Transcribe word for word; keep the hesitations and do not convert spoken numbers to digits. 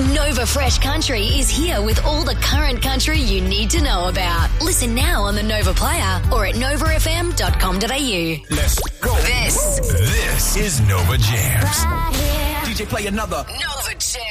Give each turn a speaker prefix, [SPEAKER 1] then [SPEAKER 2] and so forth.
[SPEAKER 1] Nova Fresh Country is here with all the current country you need to know about. Listen now on the Nova Player or at nova f m dot com dot a u.
[SPEAKER 2] Let's go.
[SPEAKER 1] This,
[SPEAKER 2] this is Nova Jams.
[SPEAKER 1] right here.
[SPEAKER 2] D J, play another.
[SPEAKER 1] Nova Jams.